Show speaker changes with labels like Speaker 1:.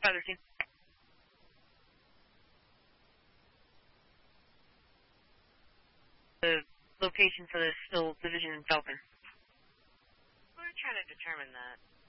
Speaker 1: 513. The location for the still division in Falcon.
Speaker 2: We're trying to determine that.